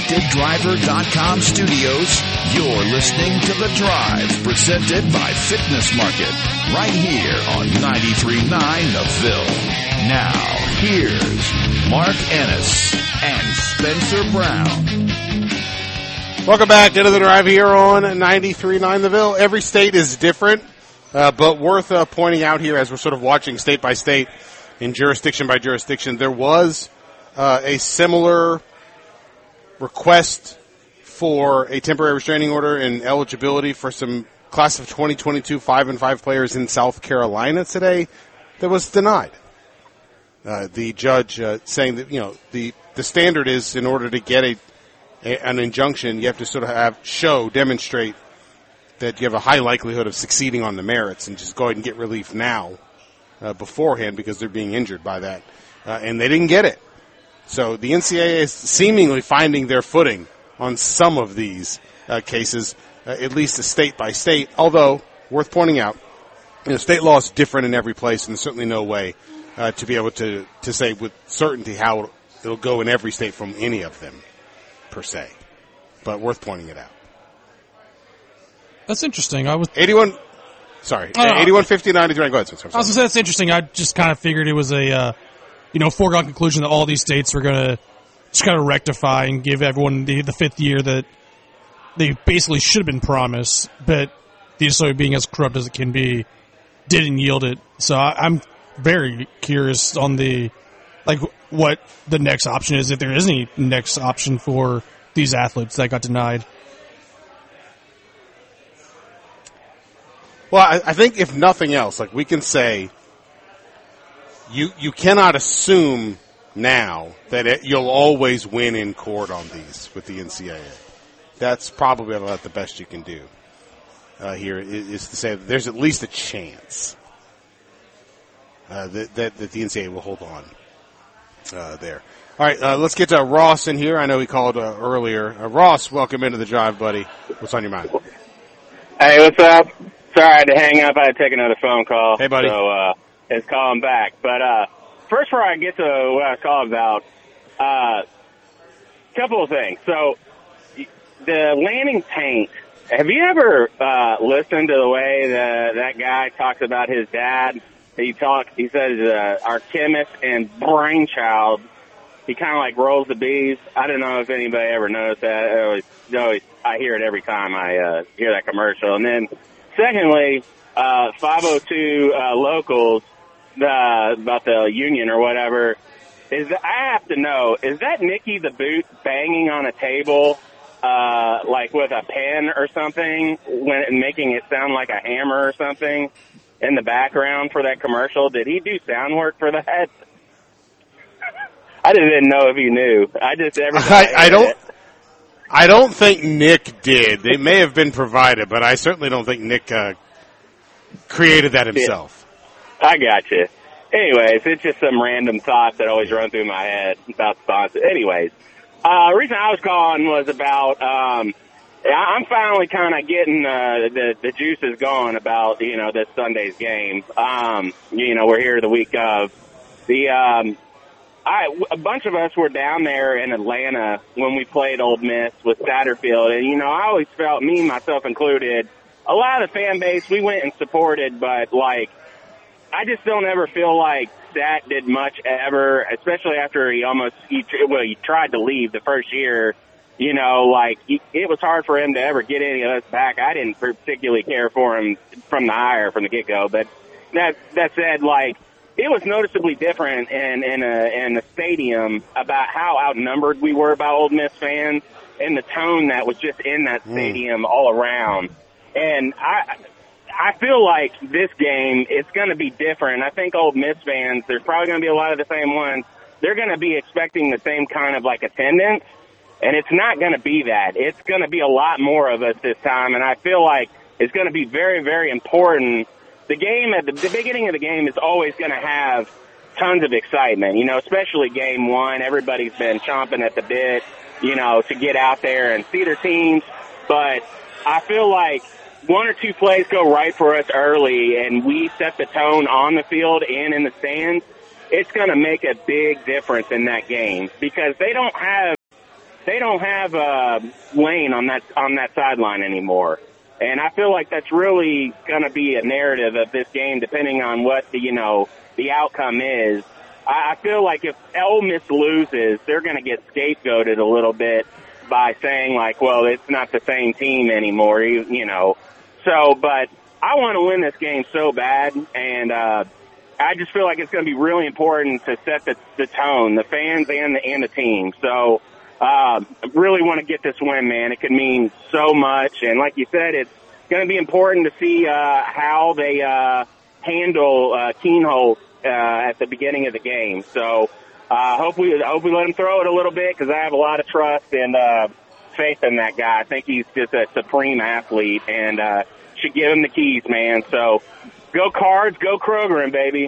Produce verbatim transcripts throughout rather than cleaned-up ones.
connected driver dot com studios, you're listening to The Drive, presented by Fitness Market, right here on ninety-three point nine The Ville. Now, here's Mark Ennis and Spencer Brown. Welcome back into The Drive here on ninety-three point nine The Ville. Every state is different, uh, but worth uh, pointing out here as we're sort of watching state by state and jurisdiction by jurisdiction, there was uh, a similar request for a temporary restraining order and eligibility for some class of twenty twenty-two five and five players in South Carolina today that was denied. Uh, the judge uh, saying that, you know, the, the standard is in order to get a, a an injunction, you have to sort of have show, demonstrate that you have a high likelihood of succeeding on the merits and just go ahead and get relief now uh, beforehand because they're being injured by that. Uh, and they didn't get it. So the N C double A is seemingly finding their footing on some of these uh, cases, uh, at least a state by state, although worth pointing out, you know, state law is different in every place, and there's certainly no way uh, to be able to, to say with certainty how it'll go in every state from any of them, per se. But worth pointing it out. That's interesting. I was eighty-one. Sorry, uh, eighty-one fifty-nine. Go ahead. Sorry, I was going to say that's interesting. I just kind of figured it was a, uh, you know, foregone conclusion that all these states were going to just kind of rectify and give everyone the, the fifth year that they basically should have been promised, but the legislature, being as corrupt as it can be, didn't yield it. So I, I'm very curious on the, like, what the next option is, if there is any next option for these athletes that got denied. Well, I, I think if nothing else, like, we can say you you cannot assume now that it, you'll always win in court on these with the N C double A. That's probably about the best you can do uh, here, is, is to say that there's at least a chance uh, that, that, that the N C double A will hold on uh, there. All right, uh, let's get to Ross in here. I know he called uh, earlier. Uh, Ross, welcome into the drive, buddy. What's on your mind? Hey, what's up? Sorry, I had to hang up. I had to take another phone call. Hey, buddy. So, uh, it's calling back. But, uh, first before I get to what I was calling about, a uh, couple of things. So, the Lanning paint, have you ever, uh, listened to the way that that guy talks about his dad? He talk, he says, uh, our chemist and brainchild. He kind of like rolls the B's. I don't know if anybody ever noticed that. I always, always, I hear it every time I, uh, hear that commercial. And then, secondly, uh, five oh two, uh, locals, uh, about the union or whatever, is that, I have to know, is that Nikki the Boot banging on a table, uh, like with a pen or something, when making it sound like a hammer or something in the background for that commercial? Did he do sound work for that? I just didn't know if you knew. I just, every time I, I, I don't, it, I don't think Nick did. They may have been provided, but I certainly don't think Nick uh, created that himself. I got you. Anyways, it's just some random thoughts that always run through my head about sponsors. Anyways, uh, the reason I was calling was about, um, I'm finally kind of getting uh, the, the juices going about, you know, this Sunday's game. Um, you know, we're here the week of. The um, I, a bunch of us were down there in Atlanta when we played Ole Miss with Satterfield, and, you know, I always felt, me, myself included, a lot of the fan base, we went and supported, but, like, I just don't ever feel like Sat did much ever, especially after he almost, he, well, he tried to leave the first year. You know, like, he, it was hard for him to ever get any of us back. I didn't particularly care for him from the hire, from the get-go, but that, that said, like, it was noticeably different in, in a, in a stadium about how outnumbered we were by Ole Miss fans and the tone that was just in that stadium mm. all around. And I, I feel like this game, it's going to be different. I think Ole Miss fans, there's probably going to be a lot of the same ones. They're going to be expecting the same kind of, like, attendance, and it's not going to be that. It's going to be a lot more of us this time, and I feel like it's going to be very, very important. The game, at the, the beginning of the game is always going to have tons of excitement, you know, especially game one. Everybody's been chomping at the bit, you know, to get out there and see their teams. But I feel like one or two plays go right for us early and we set the tone on the field and in the stands, it's going to make a big difference in that game because they don't have they don't have uh, Lane on that on that sideline anymore. And I feel like that's really going to be a narrative of this game, depending on what the, you know, the outcome is. I feel like if Ole Miss loses, they're going to get scapegoated a little bit by saying, like, well, it's not the same team anymore, you, you know. So, but I want to win this game so bad, and uh, I just feel like it's going to be really important to set the, the tone, the fans and the, and the team. So uh, I really want to get this win, man. It could mean so much. And like you said, it's going to be important to see uh, how they uh, handle uh, Keenholz Uh, at the beginning of the game. So I uh, hope we hope we let him throw it a little bit, because I have a lot of trust and uh, faith in that guy. I think he's just a supreme athlete, and uh, should give him the keys, man. So go Cards, go Kroger, baby.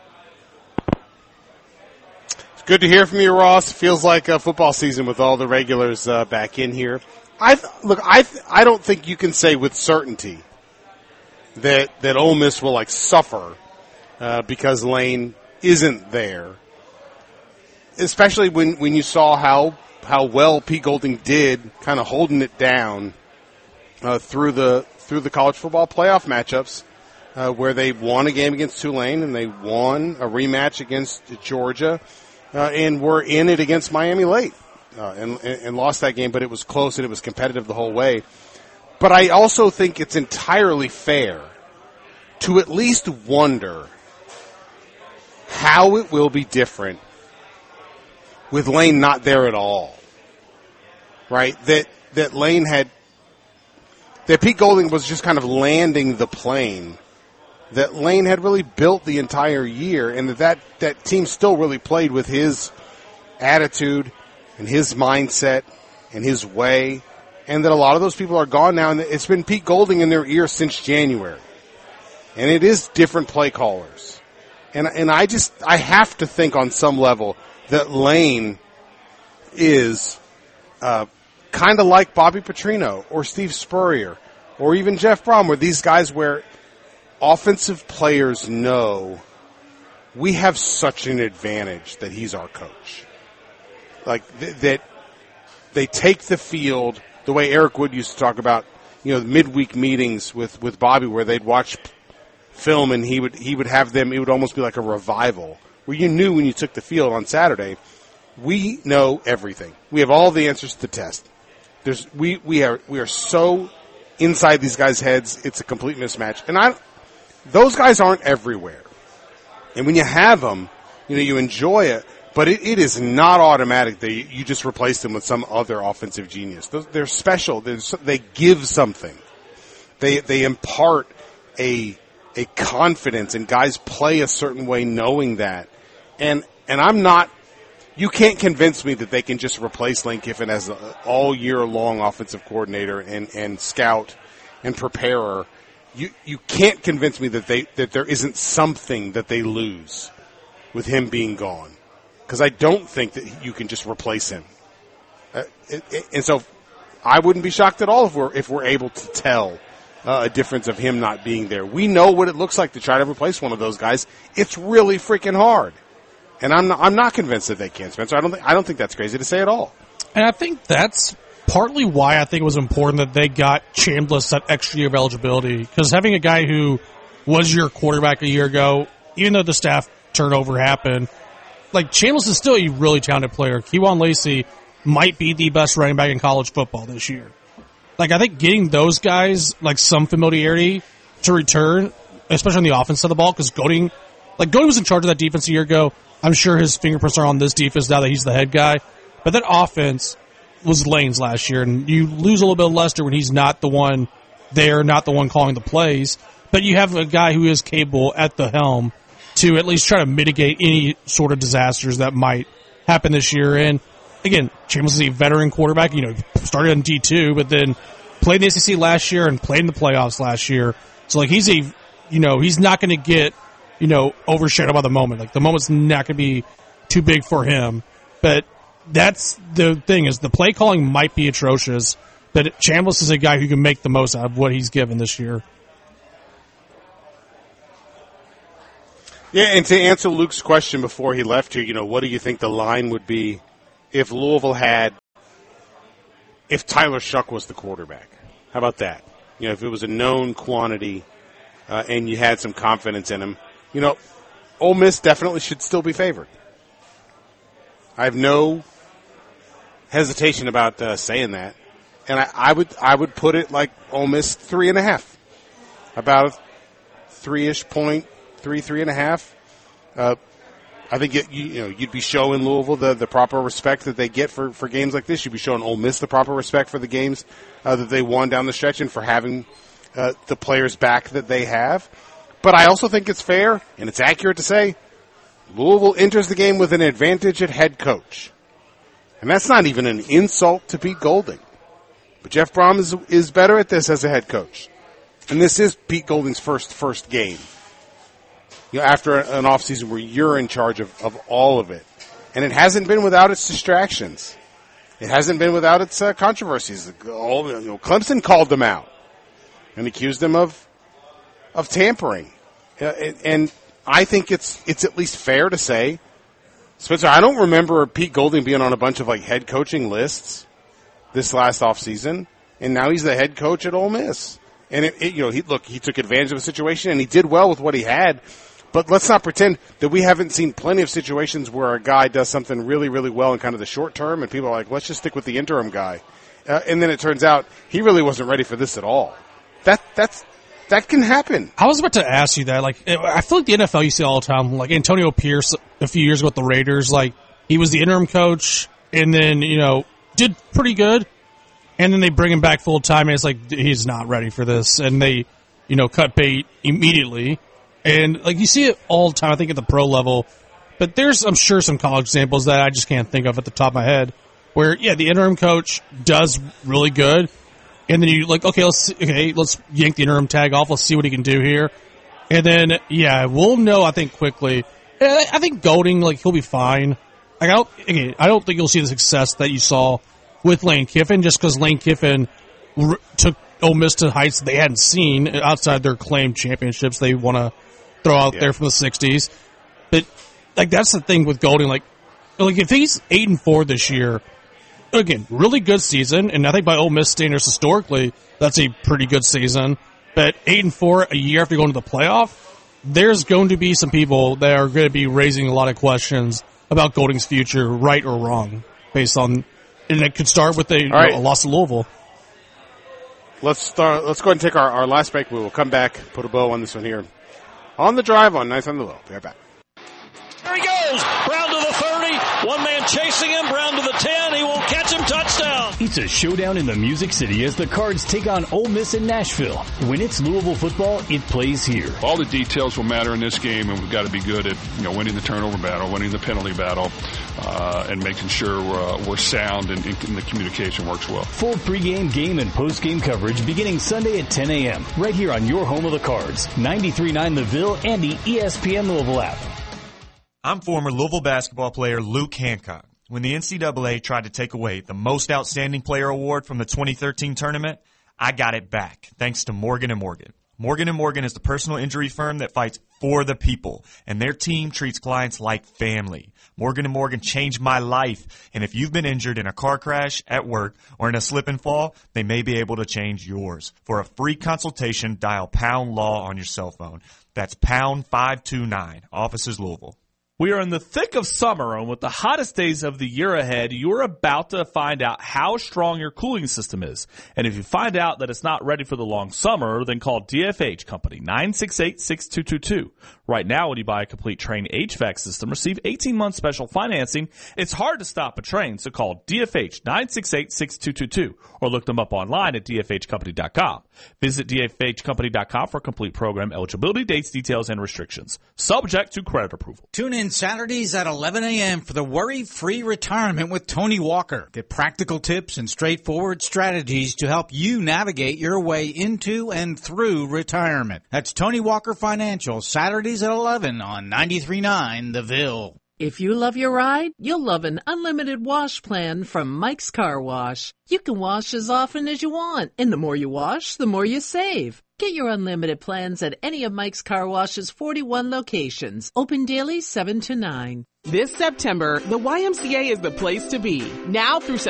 It's good to hear from you, Ross. Feels like a football season with all the regulars uh, back in here. I look, I I don't think you can say with certainty that that Ole Miss will like suffer Uh, because Lane isn't there, especially when, when you saw how how well Pete Golding did, kind of holding it down uh, through the through the college football playoff matchups, uh, where they won a game against Tulane and they won a rematch against Georgia, uh, and were in it against Miami late, uh, and, and lost that game, but it was close and it was competitive the whole way. But I also think it's entirely fair to at least wonder how it will be different with Lane not there at all, right? That that Lane had, that Pete Golding was just kind of landing the plane that Lane had really built the entire year, and that that, that team still really played with his attitude and his mindset and his way, and that a lot of those people are gone now, and it's been Pete Golding in their ear since January. And it is different play callers. And and I just, I have to think on some level that Lane is uh, kind of like Bobby Petrino or Steve Spurrier or even Jeff Brom, where these guys where offensive players know we have such an advantage that he's our coach. Like th- that they take the field the way Eric Wood used to talk about, you know, midweek meetings with, with Bobby, where they'd watch film and he would he would have them, it would almost be like a revival where you knew when you took the field on Saturday, we know everything. We have all the answers to the test. There's we we are we are so inside these guys' heads, it's a complete mismatch. And I those guys aren't everywhere. And when you have them, you know, you enjoy it, but it, it is not automatic that you just replace them with some other offensive genius. They're special. They're, they give something. They they impart a a confidence, and guys play a certain way knowing that. And and I'm not, you can't convince me that they can just replace Lane Kiffin as an all-year-long offensive coordinator and, and scout and preparer. You you can't convince me that they that there isn't something that they lose with him being gone, because I don't think that you can just replace him. Uh, it, it, and so I wouldn't be shocked at all if we're if we're able to tell Uh, a difference of him not being there. We know what it looks like to try to replace one of those guys. It's really freaking hard, and I'm not, I'm not convinced that they can, Spencer. I don't think I don't think that's crazy to say at all. And I think that's partly why I think it was important that they got Chambliss that extra year of eligibility, because having a guy who was your quarterback a year ago, even though the staff turnover happened, like Chambliss is still a really talented player. Kewan Lacey might be the best running back in college football this year. Like, I think getting those guys, like, some familiarity to return, especially on the offense side of the ball, because Golding, like, Golding was in charge of that defense a year ago. I'm sure his fingerprints are on this defense now that he's the head guy. But that offense was Lane's last year, and you lose a little bit of Lester when he's not the one there, not the one calling the plays. But you have a guy who is capable at the helm to at least try to mitigate any sort of disasters that might happen this year. And again, Chambliss is a veteran quarterback. You know, started in D two, but then played in the S E C last year and played in the playoffs last year. So, like, he's a, you know, he's not going to get, you know, overshadowed by the moment. Like, the moment's not going to be too big for him. But that's the thing, is the play calling might be atrocious, but Chambliss is a guy who can make the most out of what he's given this year. Yeah, and to answer Luke's question before he left here, you know, what do you think the line would be if Louisville had if Tyler Shuck was the quarterback. How about that? You know, if it was a known quantity uh, and you had some confidence in him, you know, Ole Miss definitely should still be favored. I have no hesitation about uh, saying that, and I, I would I would put it like Ole Miss three and a half, about a three-ish point, three three and a half. Uh, I think it, you, you know you'd be showing Louisville the, the proper respect that they get for, for games like this. You'd be showing Ole Miss the proper respect for the games uh, that they won down the stretch and for having uh, the players back that they have. But I also think it's fair and it's accurate to say Louisville enters the game with an advantage at head coach. And that's not even an insult to Pete Golding. But Jeff Brom is, is better at this as a head coach. And this is Pete Golding's first first game. You know, after an offseason where you're in charge of, of all of it. And it hasn't been without its distractions. It hasn't been without its uh, controversies. All, you know, Clemson called them out and accused them of of tampering. Uh, and, and I think it's it's at least fair to say, Spencer, I don't remember Pete Golding being on a bunch of like head coaching lists this last offseason, and now he's the head coach at Ole Miss. And it, it, you know, he look, he took advantage of the situation and he did well with what he had. But let's not pretend that we haven't seen plenty of situations where a guy does something really, really well in kind of the short term, and people are like, let's just stick with the interim guy. Uh, and then it turns out he really wasn't ready for this at all. That that's that can happen. I was about to ask you that. Like, I feel like the N F L you see all the time. Like Antonio Pierce a few years ago with the Raiders. Like, he was the interim coach, and then you know did pretty good, and then they bring him back full time, and it's like he's not ready for this, and they you know cut bait immediately. And, like, you see it all the time, I think, at the pro level. But there's, I'm sure, some college examples that I just can't think of at the top of my head where, yeah, the interim coach does really good. And then you, like, okay, let's okay, let's yank the interim tag off. Let's see what he can do here. And then, yeah, we'll know, I think, quickly. I think Golding, like, he'll be fine. Like, I don't, again, I don't think you'll see the success that you saw with Lane Kiffin just because Lane Kiffin r- took Ole Miss to heights they hadn't seen outside their claimed championships they want to throw out yeah. there from the sixties. But, like, that's the thing with Golding. Like, like if he's eight and four this year, again, really good season. And I think by Ole Miss standards historically, that's a pretty good season. But eight and four a year after going to the playoff, there's going to be some people that are going to be raising a lot of questions about Golding's future, right or wrong, based on, and it could start with a, you right. know, a loss to Louisville. Let's start. Let's go ahead and take our, our last break. We will come back, put a bow on this one here. On the drive on ninth on the Low. Be right back. There he goes. Brown to the thirty. One man chasing him. Brown to the ten. He won't catch him. Touchdown. It's a showdown in the Music City as the Cards take on Ole Miss in Nashville. When it's Louisville football, it plays here. All the details will matter in this game, and we've got to be good at you know winning the turnover battle, winning the penalty battle, uh, and making sure uh, we're sound and, and the communication works well. Full pregame, game, and postgame coverage beginning Sunday at ten a.m. right here on your home of the Cards, ninety-three point nine The Ville and the E S P N Louisville app. I'm former Louisville basketball player Luke Hancock. When the N C double A tried to take away the Most Outstanding Player Award from the twenty thirteen tournament, I got it back, thanks to Morgan and Morgan. Morgan and Morgan is the personal injury firm that fights for the people, and their team treats clients like family. Morgan and Morgan changed my life, and if you've been injured in a car crash, at work, or in a slip and fall, they may be able to change yours. For a free consultation, dial pound law on your cell phone. That's pound five two nine. Offices Louisville. We are in the thick of summer, and with the hottest days of the year ahead, you're about to find out how strong your cooling system is. And if you find out that it's not ready for the long summer, then call D F H Company, nine six eight, six two two two. Right now, when you buy a complete Trane H V A C system, receive eighteen month special financing. It's hard to stop a train, so call D F H, nine six eight, six two two two, or look them up online at D F H company dot com. Visit D F H company dot com for complete program eligibility, dates, details, and restrictions. Subject to credit approval. Tune in Saturdays at eleven a.m. for the Worry-Free Retirement with Tony Walker. Get practical tips and straightforward strategies to help you navigate your way into and through retirement. That's Tony Walker Financial, Saturdays at eleven on ninety-three point nine The Ville. If you love your ride, you'll love an unlimited wash plan from Mike's Car Wash. You can wash as often as you want, and the more you wash, the more you save. Get your unlimited plans at any of Mike's Car Wash's forty-one locations. Open daily seven to nine. This September, the Y M C A is the place to be. Now through September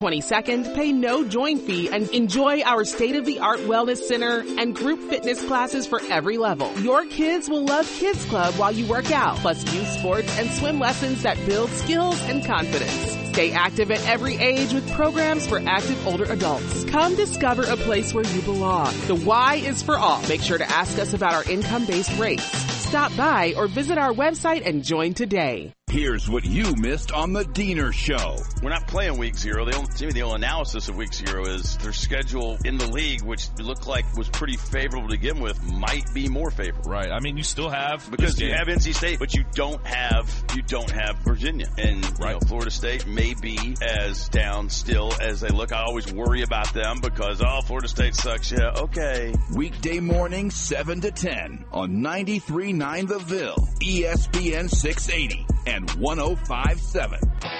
twenty-second, pay no join fee and enjoy our state-of-the-art wellness center and group fitness classes for every level. Your kids will love Kids Club while you work out, plus youth sports and swim lessons that build skills and confidence. Stay active at every age with programs for active older adults. Come discover a place where you belong. The Y is for all. Make sure to ask us about our income-based rates. Stop by or visit our website and join today. Here's what you missed on the Diener Show. We're not playing week zero. The only, to me, the only analysis of week zero is their schedule in the league, which looked like was pretty favorable to begin with, might be more favorable. Right. I mean, you still have because you have N C State, but you don't have you don't have Virginia, and right. you know, Florida State may be as down still as they look. I always worry about them because oh, Florida State sucks. Yeah, okay. Weekday morning, seven to ten on ninety-three point nine The Ville, E S P N six eighty. And one oh five point seven.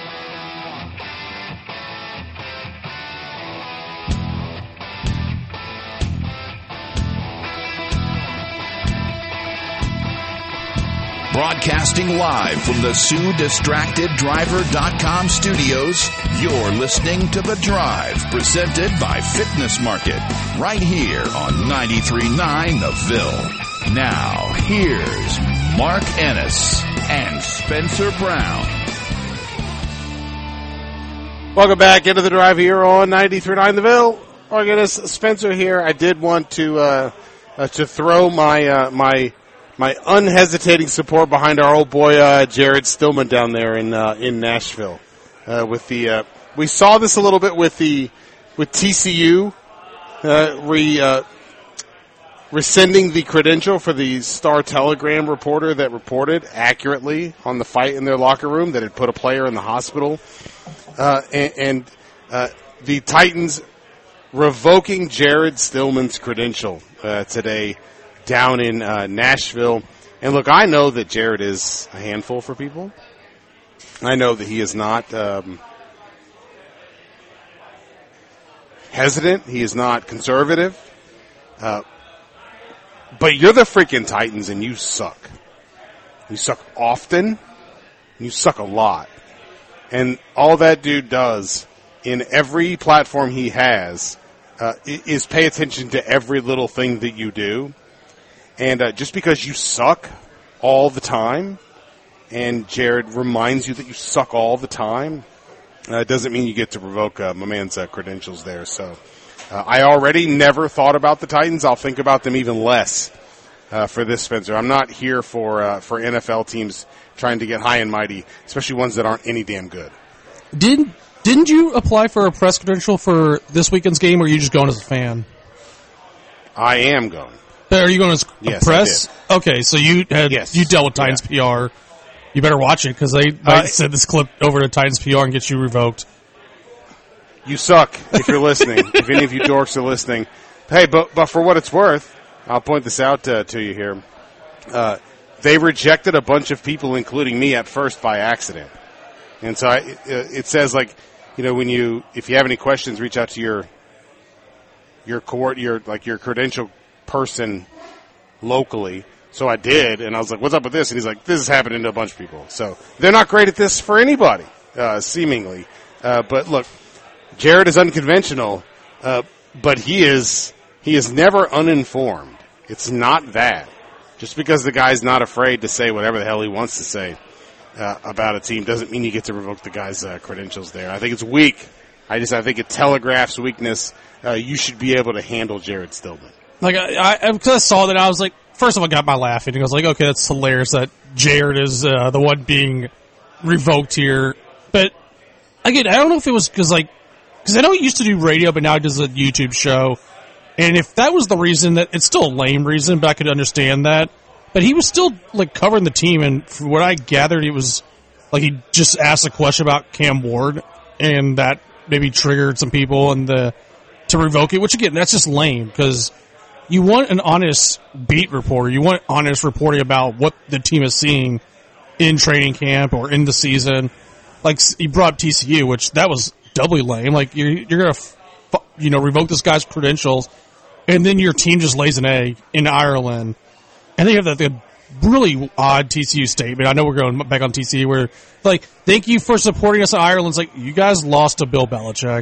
Broadcasting live from the Sue Distracted Driver dot com studios, you're listening to The Drive, presented by Fitness Market, right here on ninety-three point nine The Ville. Now, here's Mark Ennis and Spencer Brown. Welcome back into The Drive here on ninety-three point nine The Ville. Mark Ennis, Spencer here. I did want to uh, uh, to throw my uh, my my unhesitating support behind our old boy uh, Jared Stillman down there in uh, in Nashville. Uh, with the uh, we saw this a little bit with the with T C U uh, re. Uh, rescinding the credential for the Star Telegram reporter that reported accurately on the fight in their locker room that had put a player in the hospital. Uh, and and uh, the Titans revoking Jared Stillman's credential uh, today down in uh, Nashville. And look, I know that Jared is a handful for people. I know that he is not um, hesitant. He is not conservative. Uh, But you're the freaking Titans, and you suck. You suck often, and you suck a lot. And all that dude does in every platform he has uh, is pay attention to every little thing that you do. And uh, just because you suck all the time, and Jared reminds you that you suck all the time, uh, doesn't mean you get to revoke uh, my man's uh, credentials there. So uh, I already never thought about the Titans. I'll think about them even less uh, for this, Spencer. I'm not here for uh, for N F L teams trying to get high and mighty, especially ones that aren't any damn good. Didn't didn't you apply for a press credential for this weekend's game, or are you just going as a fan? I am going. Are you going as yes, press? I did. Okay, so you had yes. you dealt with Titans yeah. P R. You better watch it because they, they uh, sent this clip over to Titans P R and get you revoked. You suck if you're listening. If any of you dorks are listening, hey, but but for what it's worth, I'll point this out uh, to you here. Uh, they rejected a bunch of people, including me, at first by accident, and so I, it says like, you know, when you if you have any questions, reach out to your your court your like your credential person locally. So I did, and I was like, what's up with this? And he's like, this is happening to a bunch of people. So they're not great at this for anybody, uh, seemingly. Uh, but look, Jared is unconventional, uh, but he is he is never uninformed. It's not that. Just because the guy's not afraid to say whatever the hell he wants to say uh, about a team doesn't mean you get to revoke the guy's uh, credentials there. I think it's weak. I just I think it telegraphs weakness. Uh, you should be able to handle Jared Stillman. Like I, I, because I saw that, I was like, first of all, I got my laughing. I was like, okay, that's hilarious that Jared is uh, the one being revoked here. But again, I don't know if it was because, like, because I know he used to do radio, but now he does a YouTube show. And if that was the reason, that it's still a lame reason, but I could understand that. But he was still like covering the team, and from what I gathered, it was like he just asked a question about Cam Ward, and that maybe triggered some people and the to revoke it. Which again, that's just lame because you want an honest beat reporter. You want honest reporting about what the team is seeing in training camp or in the season. Like, you brought up T C U, which that was doubly lame. Like, you're, you're going to, you know, revoke this guy's credentials, and then your team just lays an egg in Ireland. And they have that the really odd T C U statement. I know we're going back on T C U where, like, thank you for supporting us in Ireland. It's like, you guys lost to Bill Belichick.